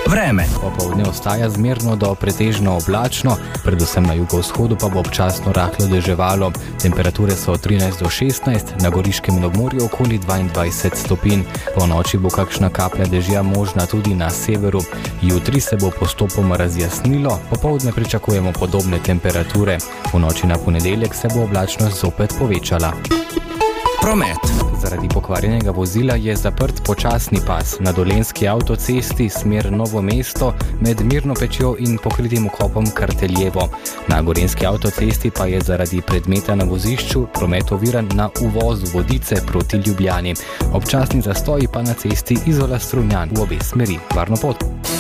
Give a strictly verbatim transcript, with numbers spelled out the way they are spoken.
Vreme. Popoldne ostaja zmerno do pretežno oblačno, predvsem na jugovzhodu pa bo občasno rahlo deževalo. Temperature so od trinajst do šestnajst, na Goriškem in obmorju okoli dvaindvajset stopinj. Po noči bo kakšna kaplja dežja možna tudi na severu. Jutri se bo postopoma razjasnilo, popoldne pričakujemo podobne temperature. Po noči na ponedeljek se bo oblačnost zopet povečala. Promet. Zaradi pokvarjenega vozila je zaprt počasni pas na Dolenjski avtocesti smer Novo mesto med Mirno Pečjo in pokritim vkopom Karteljevo. Na Gorenjski avtocesti pa je zaradi predmeta na vozišču promet oviran na uvozu Vodice proti Ljubljani. Občasni zastoji pa na cesti Izola Strunjan v obe smeri. Varno pot!